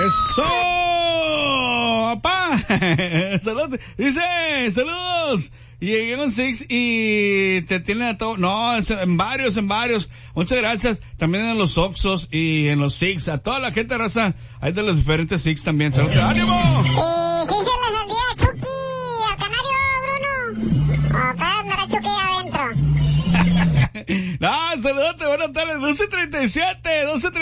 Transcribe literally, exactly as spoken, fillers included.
¡Eso! ¡Papá! ¡Saludos! Dice, ¡saludos! Y llegué con Six y te tienen a todo. No, en varios, en varios. Muchas gracias. También en los Oxxos y en los Six. A toda la gente, raza. Hay de los diferentes Six también. ¡Saludos! ¡Ánimo! Eh, ¿qué se les saldría a Chucky? ¿Al canario, Bruno? ¿O qué andará Chucky adentro? No, saludos, buenas tardes. doce treinta y siete, doce treinta y siete.